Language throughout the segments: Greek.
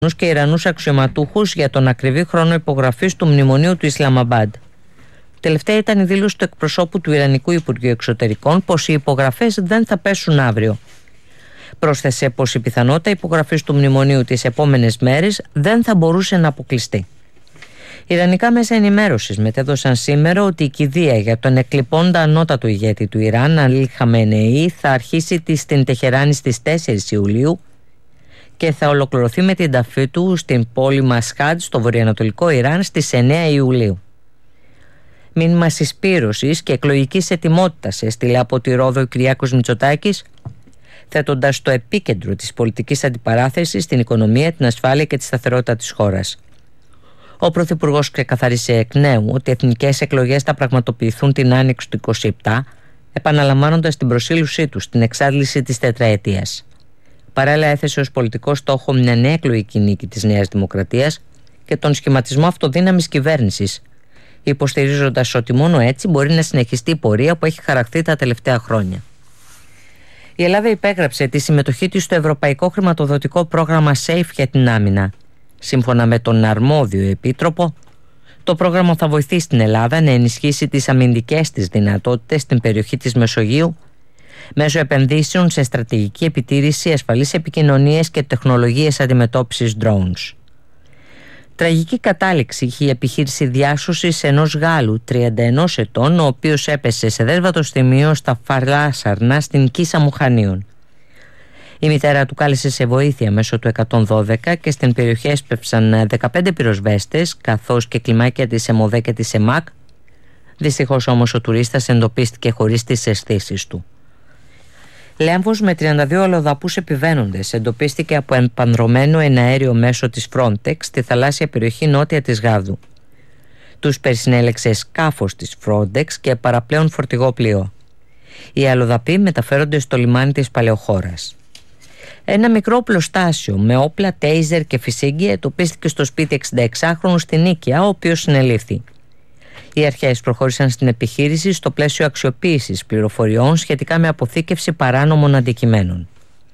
και Ιρανούς αξιωματούχους για τον ακριβή χρόνο υπογραφής του μνημονίου του Ισλαμαμπάντ. Τελευταία ήταν η δήλωση του εκπροσώπου του Ιρανικού Υπουργείου Εξωτερικών πως οι υπογραφές δεν θα πέσουν αύριο. Πρόσθεσε πως η πιθανότητα υπογραφής του μνημονίου τις επόμενες μέρες δεν θα μπορούσε να αποκλειστεί. Ιρανικά μέσα ενημέρωσης μετέδωσαν σήμερα ότι η κηδεία για τον εκλειπώντα ανώτατο ηγέτη του Ιράν, Αλί Χαμενεή, θα αρχίσει στην Τεχεράνη στις 4 Ιουλίου και θα ολοκληρωθεί με την ταφή του στην πόλη Μασχάντ στο βορειοανατολικό Ιράν στις 9 Ιουλίου. Μήνυμα συσπήρωσης και εκλογικής ετοιμότητας έστειλε από τη Ρόδο ο Κυριάκος Μητσοτάκης, θέτοντας στο επίκεντρο της πολιτικής αντιπαράθεσης την οικονομία, την ασφάλεια και τη σταθερότητα της χώρας. Ο Πρωθυπουργός ξεκαθάρισε εκ νέου ότι οι εθνικές εκλογές θα πραγματοποιηθούν την άνοιξη του 2027, επαναλαμβάνοντας την προσήλωσή του στην εξάντληση της τετραετίας. Παράλληλα, έθεσε ως πολιτικό στόχο μια νέα εκλογική νίκη της Νέας Δημοκρατίας και τον σχηματισμό αυτοδύναμης κυβέρνησης, υποστηρίζοντας ότι μόνο έτσι μπορεί να συνεχιστεί η πορεία που έχει χαραχθεί τα τελευταία χρόνια. Η Ελλάδα υπέγραψε τη συμμετοχή της στο Ευρωπαϊκό Χρηματοδοτικό Πρόγραμμα SAFE για την άμυνα. Σύμφωνα με τον αρμόδιο επίτροπο, το πρόγραμμα θα βοηθήσει την Ελλάδα να ενισχύσει τις αμυντικές της δυνατότητες στην περιοχή της Μεσογείου μέσω επενδύσεων σε στρατηγική επιτήρηση, ασφαλείς επικοινωνίες και τεχνολογίες αντιμετώπισης drones. Τραγική κατάληξη είχε η επιχείρηση διάσωσης ενός Γάλλου 31 ετών, ο οποίος έπεσε σε δέσβατο στιγμίο στα Φαλάσσαρνα στην Κίσα Μουχανίων. Η μητέρα του κάλεσε σε βοήθεια μέσω του 112 και στην περιοχή έσπευσαν 15 πυροσβέστες καθώς και κλιμάκια της ΕΜΟΔΕ και της ΕΜΑΚ. Δυστυχώς όμως ο τουρίστας εντοπίστηκε χωρίς τις αισθήσεις του. Λέμβος με 32 αλλοδαπούς επιβαίνοντες εντοπίστηκε από επανδρωμένο εναέριο μέσο της Frontex στη θαλάσσια περιοχή νότια της Γάδου. Τους περισυνέλεξε σκάφος της Frontex και παραπλέον φορτηγό πλοίο. Οι αλλοδαποί μεταφέρονται στο λιμάνι της Παλαιοχώρας. Ένα μικρό πλωστάσιο με όπλα, τέιζερ και φυσίγγια εντοπίστηκε στο σπίτι 66χρονου στην Νίκαια, ο οποίος συνελήφθη. Οι αρχές προχώρησαν στην επιχείρηση στο πλαίσιο αξιοποίησης πληροφοριών σχετικά με αποθήκευση παράνομων αντικειμένων.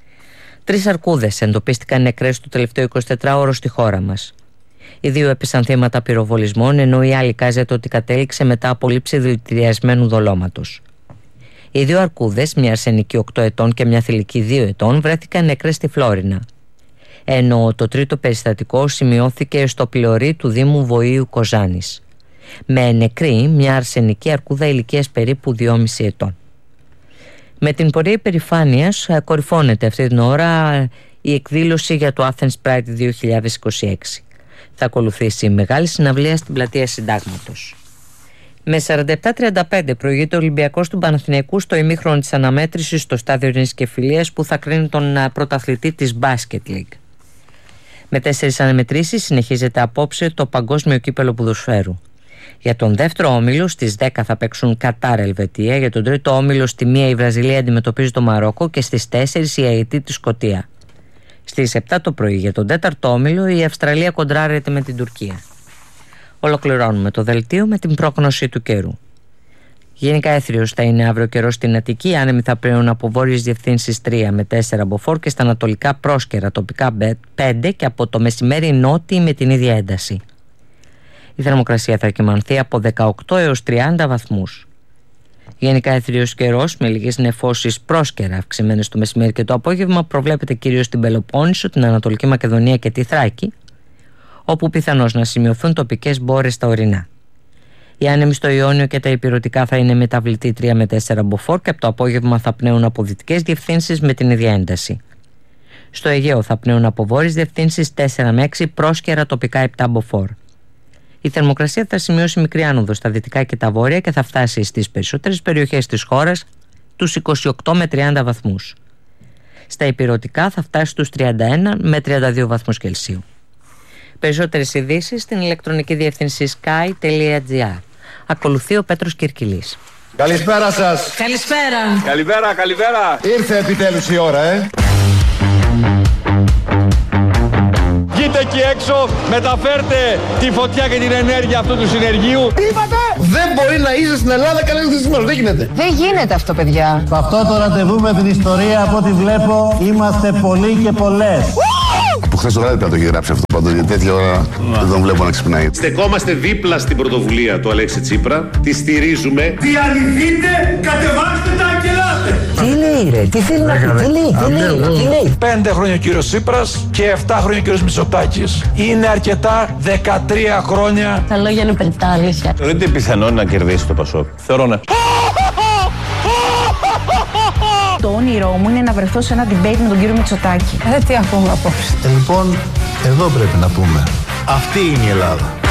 3 αρκούδες εντοπίστηκαν νεκρές το τελευταίο 24ωρο στη χώρα μας. Οι 2 έπεσαν θύματα πυροβολισμών, ενώ η άλλη κάζεται ότι κατέληξε μετά από λήψη δηλητηριασμένου δολώματος. Οι 2 αρκούδες, μια αρσενική 8 ετών και μια θηλυκή 2 ετών, βρέθηκαν νεκρές στη Φλόρινα. Ενώ το τρίτο περιστατικό σημειώθηκε στο Πλεωρί του Δήμου Βοήου Κοζάνης. Με νεκρή μια αρσενική αρκούδα ηλικίας περίπου 2,5 ετών. Με την πορεία υπερηφάνειας κορυφώνεται αυτή την ώρα η εκδήλωση για το Athens Pride 2026. Θα ακολουθήσει η μεγάλη συναυλία στην πλατεία Συντάγματος. Με 47-35 προηγείται ο Ολυμπιακός του Παναθηναϊκού στο ημίχρονο της αναμέτρησης στο στάδιο Ειρήνης και Φιλίας που θα κρίνει τον πρωταθλητή της Basket League. Με 4 αναμετρήσεις συνεχίζεται απόψε το παγκόσμιο κύπελο ποδοσφαίρου. Για τον δεύτερο όμιλο στις 10 θα παίξουν Κατάρ Ελβετία, για τον τρίτο όμιλο στη 1 η Βραζιλία αντιμετωπίζει το Μαρόκο και στις 4 η Αιτή τη Σκωτία. Στις 7 το πρωί για τον τέταρτο όμιλο η Αυστραλία κοντράρεται με την Τουρκία. Ολοκληρώνουμε το δελτίο με την πρόγνωση του καιρού. Γενικά έθριος θα είναι αύριο καιρός στην Αττική, άνεμοι θα πλέουν από βόρειες διευθύνσεις 3 με 4 μποφόρ και στα ανατολικά πρόσκαιρα τοπικά 5 και από το μεσημέρι νότιοι με την ίδια ένταση. Η θερμοκρασία θα κυμανθεί από 18 έως 30 βαθμούς. Γενικά έθριος καιρός με λίγες νεφώσεις πρόσκαιρα αυξημένες το μεσημέρι και το απόγευμα προβλέπεται κυρίως στην Πελοπόννησο, την Ανατολική Μακεδονία και τη Θράκη, όπου πιθανώς να σημειωθούν τοπικές μπόρες στα ορεινά. Οι άνεμοι στο Ιόνιο και τα Ηπειρωτικά θα είναι μεταβλητοί 3 με 4 μποφόρ και από το απόγευμα θα πνέουν από δυτικές διευθύνσεις με την ίδια ένταση. Στο Αιγαίο θα πνέουν από βόρειες διευθύνσεις 4 με 6 πρόσκαιρα τοπικά 7 μποφόρ. Η θερμοκρασία θα σημειώσει μικρή άνοδο στα δυτικά και τα βόρεια και θα φτάσει στις περισσότερες περιοχές της χώρας τους 28 με 30 βαθμούς. Στα Ηπειρωτικά θα φτάσει στους 31 με 32 βαθμούς Κελσίου. Περισσότερες ειδήσεις στην ηλεκτρονική διεύθυνση sky.gr. Ακολουθεί ο Πέτρος Κυρκυλής. Καλησπέρα σας. Καλησπέρα. Καλησπέρα. Ήρθε επιτέλους η ώρα, Βγείτε εκεί έξω, μεταφέρτε τη φωτιά και την ενέργεια αυτού του συνεργείου. Είπατε! Δεν μπορεί να είσαι στην Ελλάδα κανένας χρησιμός, δεν γίνεται. Δεν γίνεται αυτό, παιδιά. Από αυτό το ραντεβού με την ιστορία, από ό,τι βλέπω, είμαστε πολλοί και πολλές. Από Που χθες το βράδυ πρέπει να το έχει γράψει αυτό πάντως, γιατί τέτοια ώρα δεν τον βλέπω να ξυπνάει. Στεκόμαστε δίπλα στην πρωτοβουλία του Αλέξη Τσίπρα. Τη στηρίζουμε. Διαλυθείτε, κατεβάστε τα και ελάτε. Τι λέει ρε, τι θέλει να πει, τι λέει. 5 χρόνια ο κύριος Τσίπρας και 7 χρόνια ο κύριος Μητσοτάκης. Είναι αρκετά 13 χρόνια. Τα λόγια είναι πεντάλισια. Θεωρείτε πιθανό να κερδίσει το Πασόκ? Θεωρώ ναι. Το όνειρό μου είναι να βρεθώ σε ένα debate με τον κύριο Μητσοτάκη. Τι ακούμε απόψε. Λοιπόν, εδώ πρέπει να πούμε. Αυτή είναι η Ελλάδα.